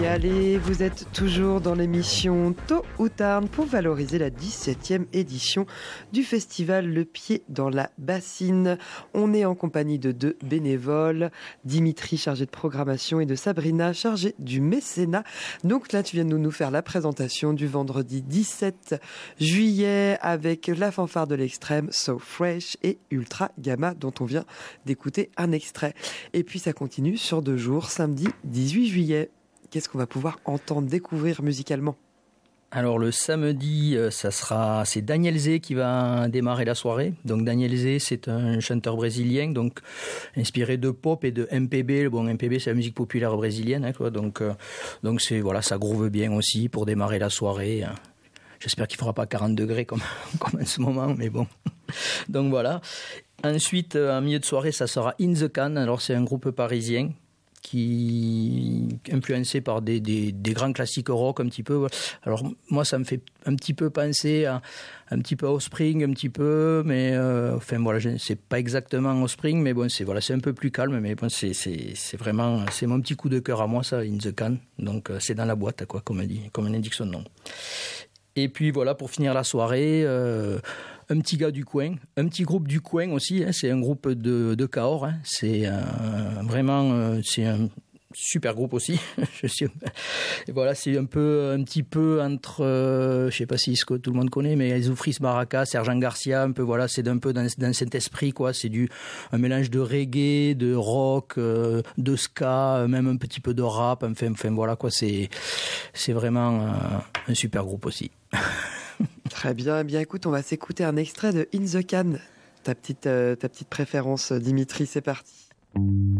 allez, vous êtes toujours dans l'émission Tôt ou Tard pour valoriser la 17e édition du festival Le Pied dans la Bassine. On est en compagnie de deux bénévoles, Dimitri chargé de programmation et de Sabrina chargée du mécénat. Donc là, tu viens de nous faire la présentation du vendredi 17 juillet avec la fanfare de l'extrême So Fresh et Ultra Gamma dont on vient d'écouter un extrait. Et puis ça continue sur 2 jours, samedi 18 juillet. Qu'est-ce qu'on va pouvoir entendre, découvrir musicalement ? Alors le samedi, c'est Daniel Zé qui va démarrer la soirée. Donc Daniel Zé, c'est un chanteur brésilien, donc inspiré de pop et de MPB. Bon, MPB, c'est la musique populaire brésilienne, hein, quoi. Donc c'est ça groove bien aussi pour démarrer la soirée. J'espère qu'il fera pas 40 degrés comme en ce moment, mais bon. Donc voilà. Ensuite, en milieu de soirée, ça sera In the Can. Alors c'est un groupe parisien qui influencé par des grands classiques rock un petit peu. Alors moi ça me fait un petit peu penser à un petit peu Offspring un petit peu, mais c'est pas exactement Offspring, mais bon c'est un peu plus calme, mais bon c'est vraiment c'est mon petit coup de cœur à moi ça, In the Can. Donc c'est dans la boîte quoi, comme on indique son nom. Et puis voilà, pour finir la soirée, un petit gars du coin, un petit groupe du coin aussi, hein, c'est un groupe de Cahors, hein, c'est c'est un super groupe aussi. Et voilà, c'est un petit peu entre, je sais pas si tout le monde connaît, mais Zoufris Baraka, Sergent Garcia, un peu voilà, c'est un peu dans cet esprit quoi, c'est un mélange de reggae, de rock, de ska, même un petit peu de rap, enfin voilà quoi, c'est vraiment un super groupe aussi. Très bien, eh bien écoute, on va s'écouter un extrait de In the Can. Ta petite préférence, Dimitri, c'est parti.